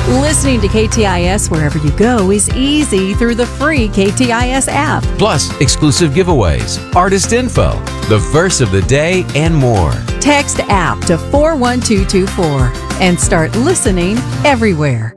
Listening to KTIS wherever you go is easy through the free KTIS app. Plus, exclusive giveaways, artist info, the verse of the day, and more. Text app to 41224 and start listening everywhere.